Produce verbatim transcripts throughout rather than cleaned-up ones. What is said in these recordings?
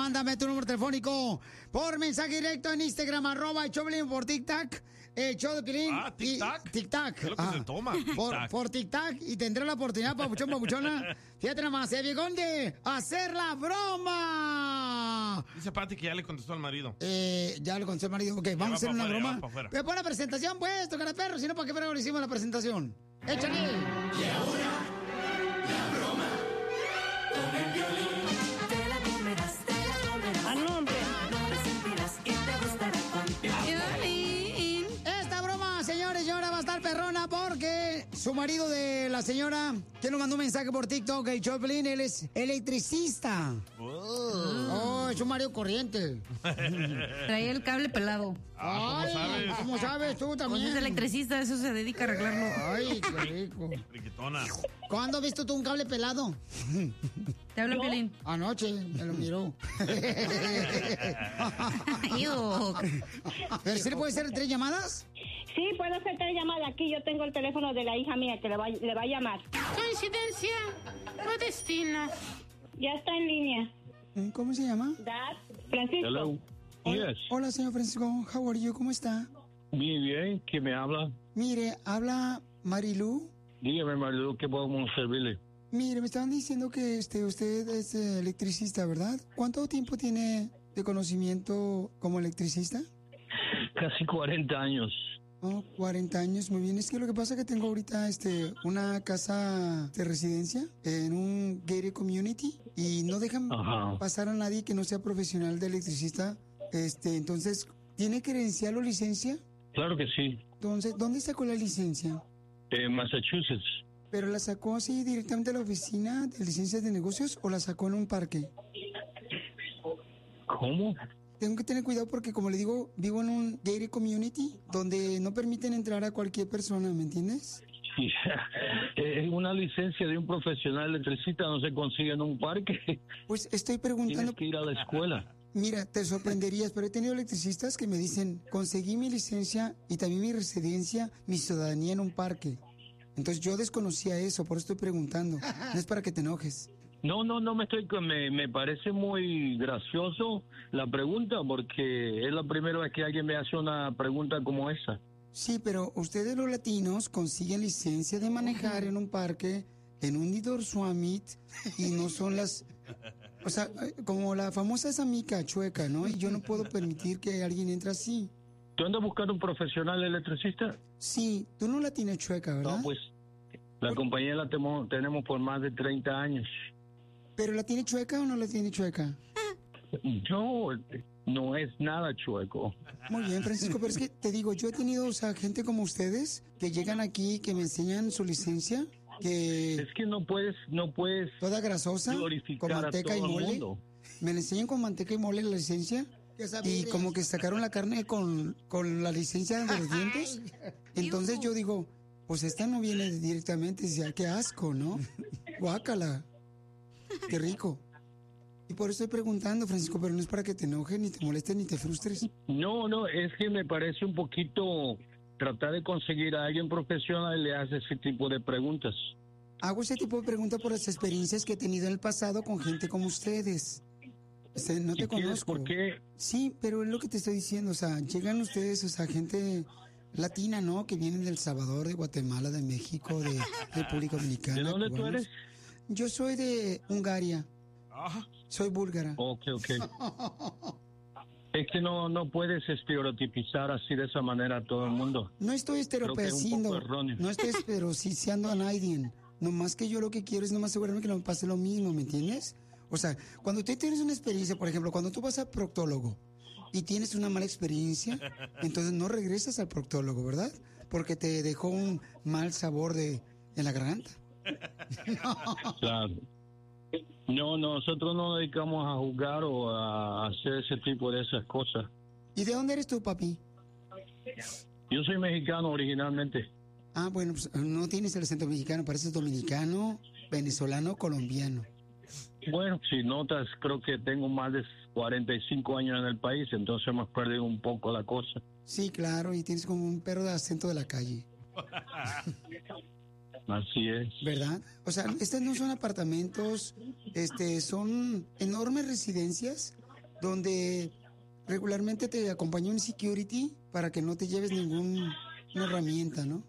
mándame tu número telefónico por mensaje directo en Instagram, arroba el show de Piolín, por TikTok, el show de Piolín. Ah, tic-tac. Tic-tac. Es lo que Ah, se toma, por, tic-tac. por tic-tac y tendré la oportunidad, papuchón, papuchona. Fíjate nomás, eh, viejón, de hacer la broma. Dice Pati que ya le contestó al marido. Eh, ya lo contestó el marido. Ok, vamos va a hacer pa' una afuera, ya broma. va pa' afuera. Pero pon la presentación, pues, tocar el perro. Si no, ¿para qué perro le hicimos la presentación? ¡Échale! Y ahora, la broma con el Piolín. Te la comerás, te la comerás. ¡Ah, no, hombre! No la sentirás y te gustará con Piolín. Esta broma, señores y señoras, va a estar perrona porque su marido de la señora, que nos mandó un mensaje por TikTok, el show de Piolín, él es electricista. Oh, es un marido corriente. Traía el cable pelado. Ah, ¿cómo sabes? ¿Cómo sabes tú también? Pues es electricista, eso se dedica a arreglarlo. Ay, qué rico. Riquitona. ¿Cuándo has visto tú un cable pelado? Te habla Piolín. Anoche, me lo miró. ¿Pero sí le puede hacer tres llamadas? Sí, puedo hacer tres llamadas aquí. Yo tengo el teléfono de la hija mía que le va, le va a llamar. Coincidencia o destino. Ya está en línea. ¿Cómo se llama? Dad, Francisco. Hello. Hola, Yes. hola, señor Francisco. How are you? ¿Cómo está? Bien, bien. ¿Quién me habla? Mire, habla Marilu. Dígame, Marilu, ¿qué podemos servirle? Mire, me estaban diciendo que este, usted es eh, electricista, ¿verdad? ¿Cuánto tiempo tiene de conocimiento como electricista? Casi cuarenta años. Oh, cuarenta años, muy bien. Es que lo que pasa es que tengo ahorita este, una casa de residencia en un gated community y no dejan Ajá. pasar a nadie que no sea profesional de electricista. Este, entonces, ¿tiene credencial o licencia? Claro que sí. Entonces, ¿dónde sacó la licencia? En Massachusetts. ¿Pero la sacó así directamente a la oficina de licencias de negocios o la sacó en un parque? ¿Cómo? Tengo que tener cuidado porque, como le digo, vivo en un gated community donde no permiten entrar a cualquier persona, ¿me entiendes? Es una licencia de un profesional electricista, no se consigue en un parque. Pues estoy preguntando... Tienes que ir a la escuela. Mira, te sorprenderías, pero he tenido electricistas que me dicen, conseguí mi licencia y también mi residencia, mi ciudadanía en un parque. Entonces yo desconocía eso, por eso estoy preguntando. No es para que te enojes. No, no, no me estoy... Me, me parece muy gracioso la pregunta porque es la primera vez que alguien me hace una pregunta como esa. Sí, pero ustedes los latinos consiguen licencia de manejar en un parque, en un Indoor Swamit, y no son las... O sea, como la famosa esa mica chueca, ¿no? Y yo no puedo permitir que alguien entre así. ¿Tú andas buscando un profesional electricista? Sí, tú no la tienes chueca, ¿verdad? No, pues la compañía la temo- tenemos por más de treinta años. ¿Pero la tiene chueca o no la tiene chueca? No, no es nada chueco. Muy bien, Francisco, pero es que te digo, yo he tenido, o sea, gente como ustedes que llegan aquí, que me enseñan su licencia, que... Es que no puedes, no puedes... Toda grasosa, glorificar con a manteca y todo el mole. mundo. Me la enseñan con manteca y mole la licencia. Y como que sacaron la carne con, con la licencia de los dientes. Entonces yo digo, pues esta no viene directamente, decía, qué asco, ¿no? Guácala. Qué rico. Y por eso estoy preguntando, Francisco, pero no es para que te enojes, ni te molestes, ni te frustres. No, no, es que me parece un poquito tratar de conseguir a alguien profesional y le hace ese tipo de preguntas. Hago ese tipo de preguntas por las experiencias que he tenido en el pasado con gente como ustedes. O sea, no te ¿Y quieres conozco. por qué? Sí, pero es lo que te estoy diciendo, o sea, llegan ustedes, o sea, gente latina, ¿no? Que vienen del Salvador, de Guatemala, de México, de República Dominicana. ¿De dónde tú cubanos. eres? Yo soy de Hungaria. Soy búlgara. Ok, ok. Es que no, no puedes estereotipizar así de esa manera a todo el mundo. No estoy Creo que es un estereotipizando, poco erróneo. no estoy estereotipizando a nadie. Nomás que yo lo que quiero es nomás asegurarme que no me pase lo mismo, ¿me entiendes? O sea, cuando tú tienes una experiencia, por ejemplo, cuando tú vas al proctólogo y tienes una mala experiencia, entonces no regresas al proctólogo, ¿verdad? Porque te dejó un mal sabor de en la garganta. Claro. No, nosotros no nos dedicamos a jugar o a hacer ese tipo de esas cosas. ¿Y de dónde eres tú, papi? Yo soy mexicano originalmente. Ah, bueno, pues no tienes el acento mexicano, pareces dominicano, venezolano, colombiano. Bueno, si notas, creo que tengo más de cuarenta y cinco años en el país, entonces hemos perdido un poco la cosa. Sí, claro, y tienes como un perro de acento de la calle. Así es. ¿Verdad? O sea, estos no son apartamentos, este, son enormes residencias donde regularmente te acompaña un security para que no te lleves ninguna herramienta, ¿no?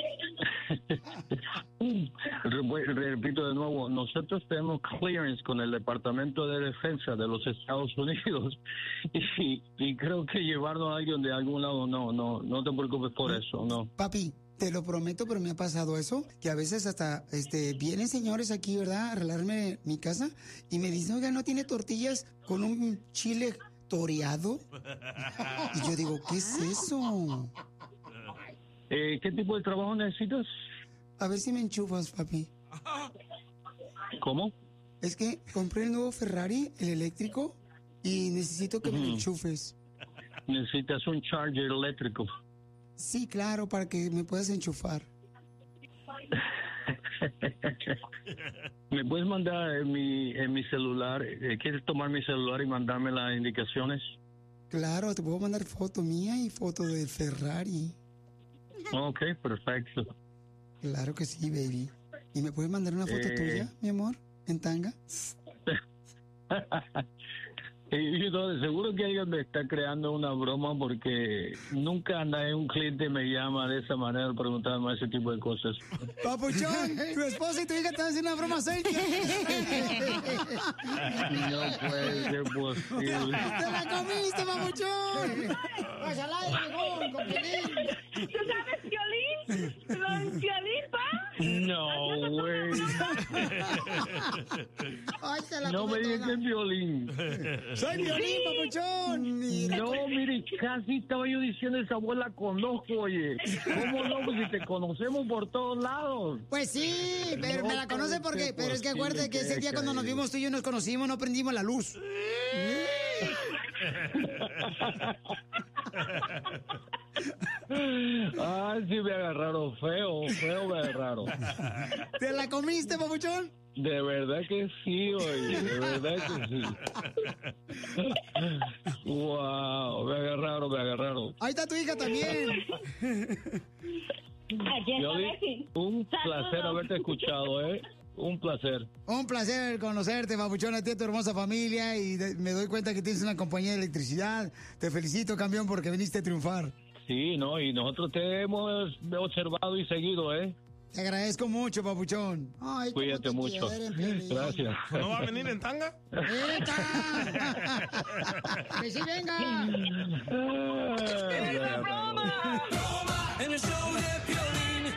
Repito de nuevo, nosotros tenemos clearance con el Departamento de Defensa de los Estados Unidos y, y creo que llevarnos a alguien de algún lado, no, no, no te preocupes por eso, no. Papi, te lo prometo, pero me ha pasado eso, que a veces hasta este vienen señores aquí, ¿verdad?, a arreglarme mi casa y me dicen, oiga, ¿no tiene tortillas con un chile toreado? Y yo digo, ¿qué es eso? Eh, ¿Qué tipo de trabajo necesitas? A ver si me enchufas, papi. ¿Cómo? Es que compré el nuevo Ferrari, el eléctrico, y necesito que me lo enchufes. Necesitas un charger eléctrico. Sí, claro, para que me puedas enchufar. ¿Me puedes mandar en mi, en mi celular? eh, ¿Quieres tomar mi celular y mandarme las indicaciones? Claro, te puedo mandar foto mía y foto del Ferrari. Ok, perfecto. Claro que sí, baby. ¿Y me puedes mandar una foto Eh. tuya, mi amor, en tanga? Y yo de seguro que alguien me está creando una broma porque nunca nadie, un cliente me llama de esa manera preguntándome ese tipo de cosas. Papuchón, tu esposa y tu hija te van a hacer una broma seria. No puede ser posible. ¡Te la comiste, papuchón! ¡Vas al aire, viejón, con Piolín! ¿Tú sabes Piolín? ¿Lo Piolín, pa? No, güey. Ay, se la No me come digas que toda. es violín. ¡Soy Piolín, papuchón! Mira, No, mire, casi estaba yo diciendo esa voz la conozco, oye. ¿Cómo no? Pues si te conocemos por todos lados. pues sí, pero No me la conoce puede porque... ser Pero es que acuérdate que posible ese día que cuando nos haya vimos tú y yo nos conocimos no prendimos la luz. Ay, sí me agarraron feo, feo me agarraron. ¿Te la comiste, papuchón? De verdad que sí, oye, de verdad que sí. Wow, me agarraron, me agarraron. Ahí está tu hija también. Ayer Yo a di- ver si- un placer haberte escuchado, ¿eh? Un placer. Un placer conocerte, papuchón, a ti y a tu hermosa familia. Y de- me doy cuenta que tienes una compañía de electricidad. Te felicito, campeón, porque viniste a triunfar. Sí, no, y nosotros te hemos observado y seguido, ¿eh? Te agradezco mucho, papuchón. Ay, cómo Cuídate te mucho. quieren, Piolín. Gracias. ¿No va a venir en tanga? ¡Venga! ¡Que sí venga! En el show de Piolín.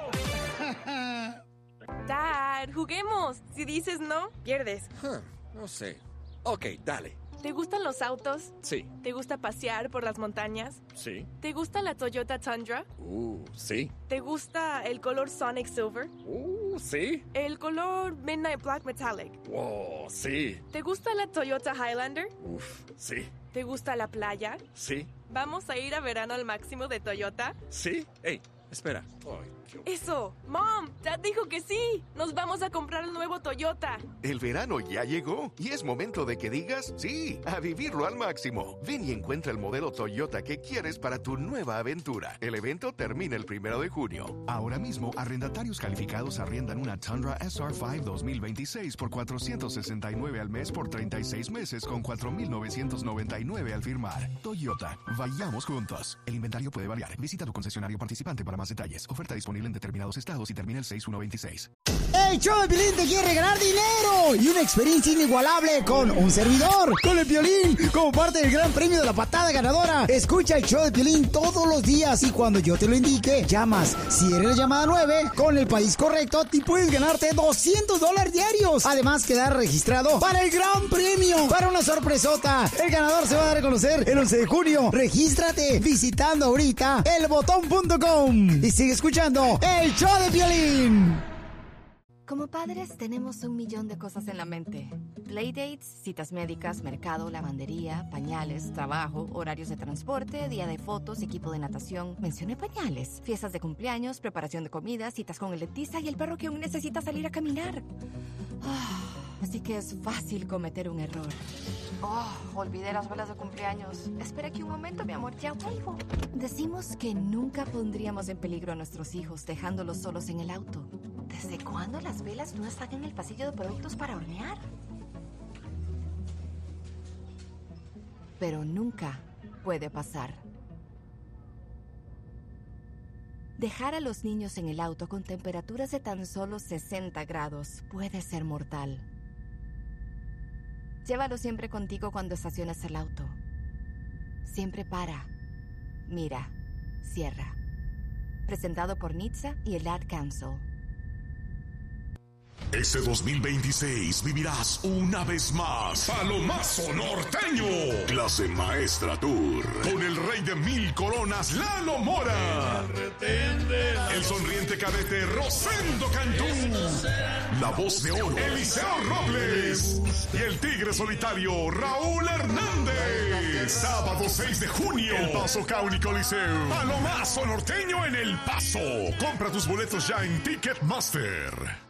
Dad, juguemos. Si dices no, pierdes. Huh, no sé. Ok, dale. ¿Te gustan los autos? Sí, ¿Te gusta pasear por las montañas? sí. ¿Te gusta la Toyota Tundra? Uh, sí. ¿Te gusta el color Sonic Silver? Uh, sí. ¿El color Midnight Black Metallic? Wow, sí. ¿Te gusta la Toyota Highlander? Uf, sí. ¿Te gusta la playa? Sí. ¿Vamos a ir a verano al máximo de Toyota? Sí. Ey, espera. Ay, qué- Eso, Mom, Dad dijo que sí. Nos vamos a comprar el nuevo Toyota. El verano ya llegó y es momento de que digas sí, a vivirlo al máximo. Ven y encuentra el modelo Toyota que quieres para tu nueva aventura. El evento termina el primero de junio. Ahora mismo, arrendatarios calificados arriendan una Tundra S R cinco dos mil veintiséis por cuatrocientos sesenta y nueve al mes por treinta y seis meses con cuatro mil novecientos noventa y nueve al firmar. Toyota, vayamos juntos. El inventario puede variar. Visita tu concesionario participante para más detalles. Oferta disponible en determinados estados y termina el seis uno veintiséis. ¡El show de Piolín te quiere regalar dinero! Y una experiencia inigualable con un servidor. Con el Piolín, como parte del gran premio de la patada ganadora. Escucha el show de Piolín todos los días y cuando yo te lo indique, llamas. Si eres la llamada nueve, con el país correcto, y puedes ganarte doscientos dólares diarios. Además, quedar registrado para el gran premio. Para una sorpresota. El ganador se va a dar a conocer el once de junio. Regístrate visitando ahorita el botón punto com. Y sigue escuchando el show de Piolín. Como padres tenemos un millón de cosas en la mente. Playdates, citas médicas, mercado, lavandería, pañales, trabajo, horarios de transporte, día de fotos, equipo de natación. Mencioné pañales. Fiestas de cumpleaños, preparación de comida, citas con el dentista y el perro que aún necesita salir a caminar. Ah, así que es fácil cometer un error. Oh, olvidé las velas de cumpleaños. Espera aquí un momento, mi amor, ya vuelvo. Decimos que nunca pondríamos en peligro a nuestros hijos dejándolos solos en el auto. ¿Desde cuándo las velas no están en el pasillo de productos para hornear? pero nunca puede pasar. Dejar a los niños en el auto con temperaturas de tan solo sesenta grados puede ser mortal. Llévalo siempre contigo cuando estaciones el auto. Siempre para, mira, cierra. Presentado por N H T S A y el Ad Council. Este dos mil veintiséis vivirás una vez más Palomazo Norteño. Clase Maestra Tour. Con el rey de mil coronas, Lalo Mora. El sonriente cadete Rosendo Cantú. La voz de oro, Eliseo Robles. Y el tigre solitario, Raúl Hernández. Sábado seis de junio, El Paso County Coliseo. Palomazo Norteño en El Paso. Compra tus boletos ya en Ticketmaster.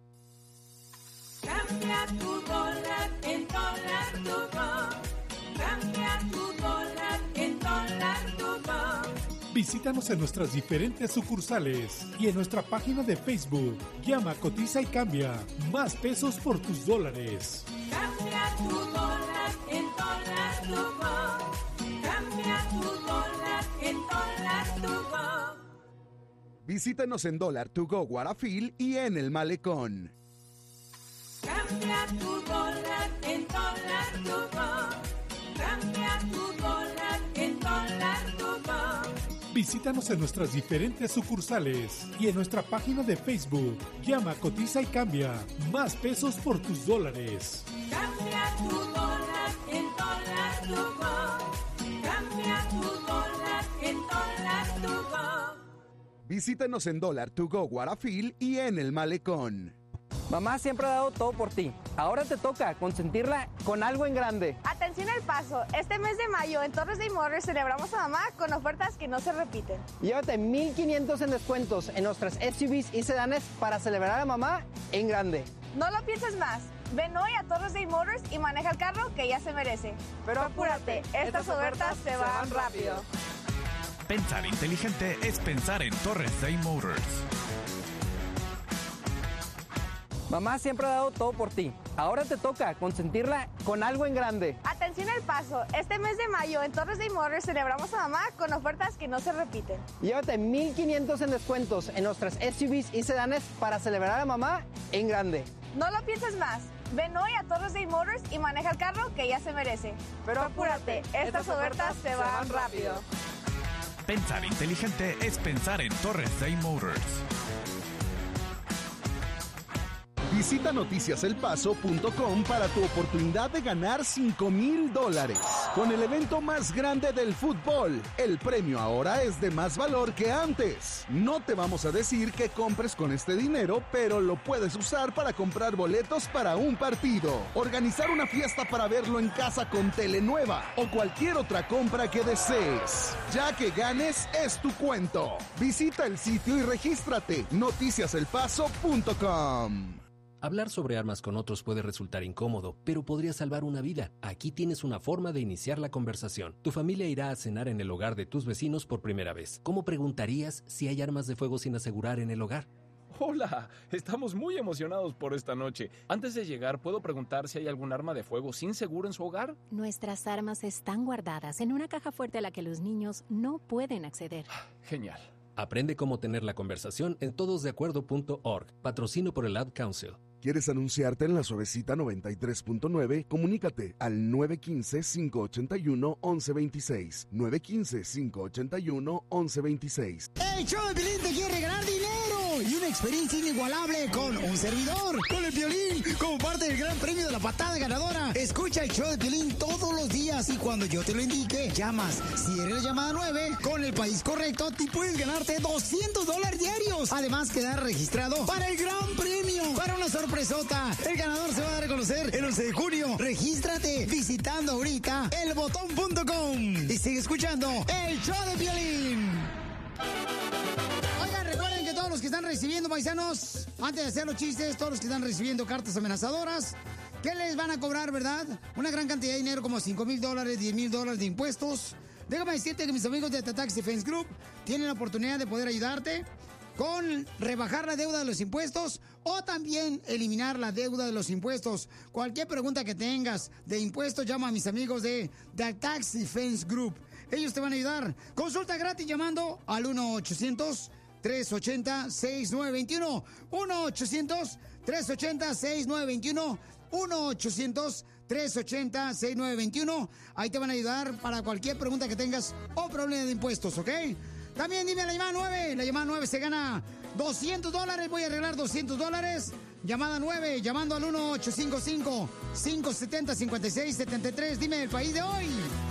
Cambia tu dólar en dólar to go. Cambia tu dólar en dólar to go. Visítanos en nuestras diferentes sucursales y en nuestra página de Facebook. Llama, cotiza y cambia. Más pesos por tus dólares. Cambia tu dólar en dólar to go. Cambia tu dólar en dólar to go. Visítanos en Dólar to Go Guarafil y en El Malecón. Cambia tu dólar en dólar to go. Cambia tu dólar en dólar to go. Visítanos en nuestras diferentes sucursales y en nuestra página de Facebook. Llama, cotiza y cambia. Más pesos por tus dólares. Cambia tu dólar en dólar to go. Cambia tu dólar en dólar to go. Visítanos en Dólar to Go Guarafil y en El Malecón. Mamá siempre ha dado todo por ti. Ahora te toca consentirla con algo en grande. Atención al paso. Este mes de mayo en Torres de Motors celebramos a mamá con ofertas que no se repiten. Llévate mil quinientos en descuentos en nuestras S U Vs y sedanes para celebrar a mamá en grande. No lo pienses más. Ven hoy a Torres de Motors y maneja el carro que ya se merece. Pero apúrate, estas, estas ofertas se van rápido. Pensar inteligente es pensar en Torres Day Motors. Mamá siempre ha dado todo por ti. Ahora te toca consentirla con algo en grande. Atención al paso. Este mes de mayo en Torres de Motors celebramos a mamá con ofertas que no se repiten. Llévate mil quinientos en descuentos en nuestras S U Vs y sedanes para celebrar a mamá en grande. No lo pienses más. Ven hoy a Torres de Motors y maneja el carro que ya se merece. Pero apúrate, estas, estas ofertas se van rápido. Pensar inteligente es pensar en Torres Day Motors. Visita noticias el paso punto com para tu oportunidad de ganar cinco mil dólares. Con el evento más grande del fútbol, el premio ahora es de más valor que antes. No te vamos a decir que compres con este dinero, pero lo puedes usar para comprar boletos para un partido, organizar una fiesta para verlo en casa con tele nueva o cualquier otra compra que desees. Ya que ganes, es tu cuento. Visita el sitio y regístrate. noticias el paso punto com. Hablar sobre armas con otros puede resultar incómodo, pero podría salvar una vida. Aquí tienes una forma de iniciar la conversación. Tu familia irá a cenar en el hogar de tus vecinos por primera vez. ¿Cómo preguntarías si hay armas de fuego sin asegurar en el hogar? Hola, estamos muy emocionados por esta noche. Antes de llegar, ¿puedo preguntar si hay algún arma de fuego sin seguro en su hogar? Nuestras armas están guardadas en una caja fuerte a la que los niños no pueden acceder. Genial. Aprende cómo tener la conversación en todos de acuerdo punto org. Patrocino por el Ad Council. ¿Quieres anunciarte en la Suavecita noventa y tres punto nueve? Comunícate al nueve uno cinco, cinco ocho uno, once veintiséis. nueve uno cinco, cinco ocho uno, once veintiséis. El show de Piolín te quiere regalar dinero y una experiencia inigualable con un servidor, con el Piolín, como parte del gran premio de la patada ganadora. Escucha el show de Piolín todos los días y cuando yo te lo indique, llamas. Si eres la llamada nueve, con el país correcto, te puedes ganarte doscientos dólares diarios. Además, quedar registrado para el gran premio, para una sorpresa. El ganador se va a reconocer el once de junio. Regístrate visitando ahorita el botón punto com y sigue escuchando el show de Piolín. Oigan, recuerden que todos los que están recibiendo, paisanos, antes de hacer los chistes, todos los que están recibiendo cartas amenazadoras, ¿qué les van a cobrar, verdad? Una gran cantidad de dinero, como cinco mil dólares, diez mil dólares de impuestos. Déjame decirte que mis amigos de Tax Defense Group tienen la oportunidad de poder ayudarte. con rebajar la deuda de los impuestos o también eliminar la deuda de los impuestos. Cualquier pregunta que tengas de impuestos, llama a mis amigos de The Tax Defense Group. Ellos te van a ayudar. Consulta gratis llamando al uno ochocientos, tres ochenta, sesenta y nueve veintiuno. uno ochocientos, tres ochenta, sesenta y nueve veintiuno. uno ochocientos, tres ochenta, sesenta y nueve veintiuno. Ahí te van a ayudar para cualquier pregunta que tengas o problema de impuestos, ¿ok? También dime la llamada nueve. La llamada nueve se gana doscientos dólares. Voy a arreglar doscientos dólares. Llamada nueve, llamando al uno ocho cinco cinco, cinco siete cero, cinco seis siete tres. Dime el país de hoy.